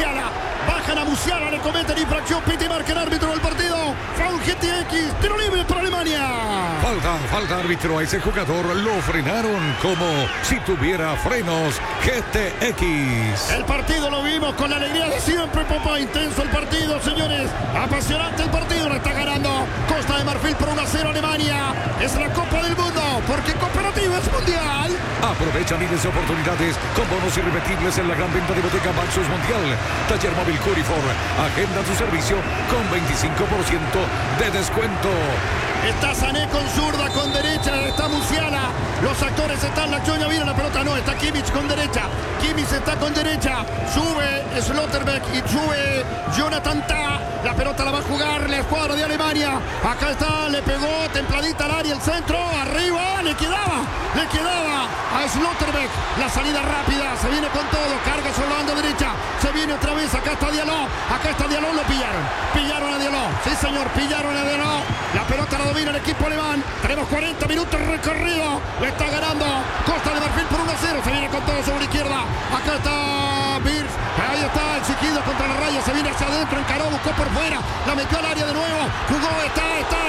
Musiala. Bajan a Musiala, le cometen infracción. Piti marca el árbitro del partido. Foul GTX. Tiro libre para Alemania. Falta árbitro a ese jugador. Lo frenaron como si tuviera frenos GTX. El partido lo vimos con la alegría de siempre, papá. Intenso el partido, señores. Apasionante el partido. Lo está ganando Costa de Marfil por 1-0 Alemania. Es la Copa del Mundo, porque Cooperativa es mundial. Aprovecha miles de oportunidades con bonos irrepetibles en la gran venta de Bottega Maxus Mundial. Taller móvil Curifor. Agenda tu servicio con 25% de descuento. Está Sané con zurda, con derecha, está Musiala. Los actores están, la Choña viene la pelota, no, está Kimmich con derecha. Kimmich está con derecha, sube Slotterbeck y sube Jonathan Tah. La pelota la va a jugar la escuadra de Alemania. Acá está, le pegó templadita al área, el centro, arriba, le quedaba a Slotterbeck. La salida rápida, se viene con todo, carga sobre la banda derecha, se viene otra vez, acá está Diallo, lo pillaron a Diallo, sí señor, pillaron a Diallo. La pelota la domina el equipo alemán. Tenemos 40 minutos recorrido. Le está ganando Costa de Marfil por 1-0. Se viene con todo sobre la izquierda. Acá está Birz. Ahí está el chiquido contra la raya. Se viene hacia adentro. Encaró, buscó por fuera. La metió al área de nuevo. Jugó. Está.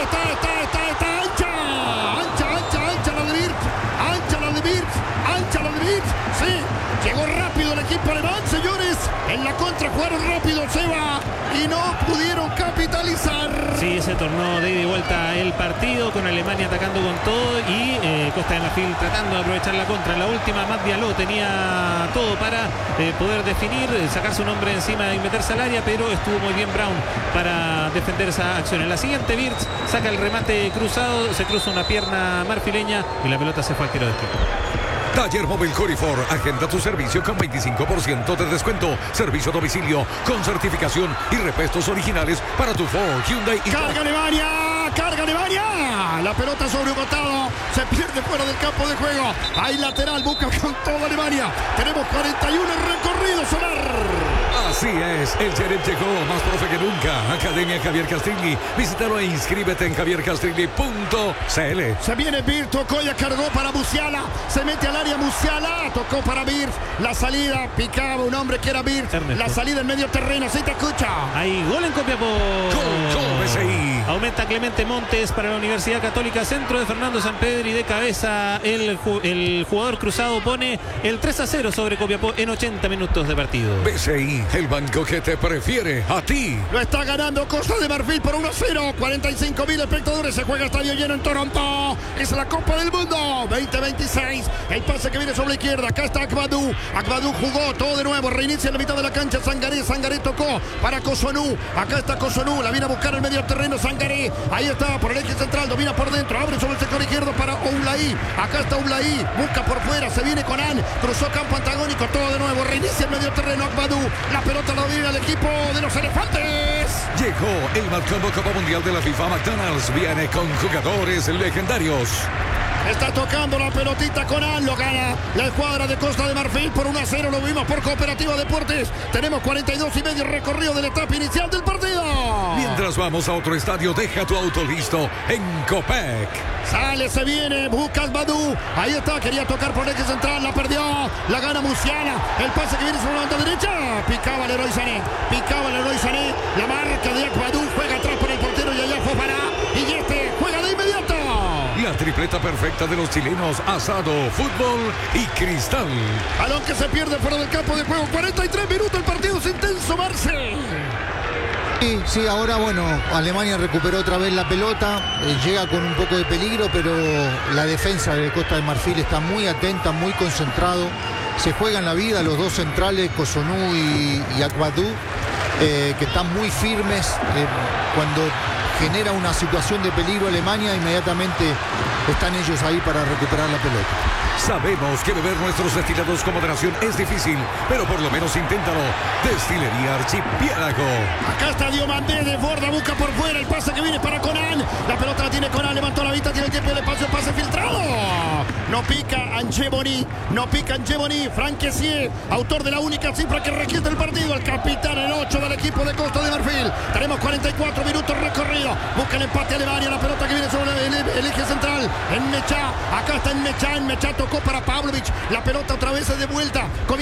Ancha la de Birz. Sí. Llegó rápido el equipo alemán, señores. En la contra jugaron rápido Seba y no pudieron capitalizar. Sí, se tornó de ida y vuelta el partido, con Alemania atacando con todo y Costa de Marfil tratando de aprovechar la contra. En la última, Matt Diallo tenía todo para poder definir, sacar su nombre encima y meterse al área, pero estuvo muy bien Brown para defender esa acción. En la siguiente, Wirtz saca el remate cruzado, se cruza una pierna marfileña y la pelota se fue al tiro de esquina. Taller móvil Curifor. Agenda tu servicio con 25% de descuento. Servicio a domicilio con certificación y repuestos originales para tu Ford, Hyundai y... ¡Carga Alemania! La pelota sobre un costado. Se pierde fuera del campo de juego. Hay lateral, busca con todo Alemania. Tenemos 41 recorridos, Solar. Así es, el Sheriff llegó más profe que nunca. Academia Javier Castrilli. Visítalo e inscríbete en javiercastrilli.cl. Se viene Birz, tocó, ya cargó para Musiala. Se mete al área Musiala, tocó para Birz. La salida, picaba un hombre que era Birz. La salida en medio terreno, sí te escucha. Hay gol en Copiapó. Gol BCI. Aumenta Clemente Montes para la Universidad Católica. Centro de Fernando Sampedri de cabeza. El jugador cruzado pone el 3-0 sobre Copiapó en 80 minutos de partido. BCI, el banco que te prefiere a ti. Lo está ganando Costa de Marfil por 1-0. 45.000 espectadores. Se juega estadio lleno en Toronto. Es la Copa del Mundo 2026. El pase que viene sobre la izquierda. Acá está Akbadou. Akbadou jugó todo de nuevo. Reinicia en la mitad de la cancha. Sangaré tocó para Cossonu. Acá está Cossonu. La viene a buscar el medio terreno. Sangaré. Ahí está por el eje central. Domina por dentro. Abre sobre el sector izquierdo para Oulaí. Acá está Oulaí. Busca por fuera. Se viene con An. Cruzó campo antagónico. Todo de nuevo. Reinicia el medio terreno. Akbadou. La pelota la domina el equipo de los elefantes. Llegó el Malcombo Copa Mundial de la FIFA. McDonald's viene con jugadores legendarios. Está tocando la pelotita con An, lo gana la escuadra de Costa de Marfil por 1-0, lo vimos por Cooperativa Deportes. Tenemos 42.5 recorrido de la etapa inicial del partido. Mientras vamos a otro estadio, deja tu auto listo en Copec. Sale, se viene, busca Badú. Ahí está, quería tocar por el eje central, la perdió, la gana Musiala. El pase que viene sobre la banda derecha, picaba el Leroy Sané, la marca de Badú, juega atrás por el portero y allá Fofana. Y este juega de inmediato. La tripleta perfecta de los chilenos: asado, fútbol y cristal. Balón que se pierde fuera del campo de juego. 43 minutos, el partido es intenso, Marce. Sí, ahora bueno, Alemania recuperó otra vez la pelota, llega con un poco de peligro, pero la defensa de Costa de Marfil está muy atenta, muy concentrado. Se juegan la vida los dos centrales, Cossonu y Akbadou, que están muy firmes. Cuando genera una situación de peligro Alemania, inmediatamente están ellos ahí para recuperar la pelota. Sabemos que beber nuestros destilados con moderación es difícil, pero por lo menos inténtalo. Destilería Archipiélago. Acá está Diomandé, desborda, busca por fuera, el pase que viene para Conan. La pelota la tiene Conan, levantó la vista, tiene el tiempo del espacio, pase filtrado. No pica Angevoni, Frank Kessié, autor de la única cifra que requiere el partido, el capitán, el 8 del equipo de Costa de Marfil. Tenemos 44 minutos recorrido, busca el empate Alemania, la pelota que viene sobre el eje central, en Mechá, acá está en Mechá tocó para Pavlovic, la pelota otra vez es de vuelta.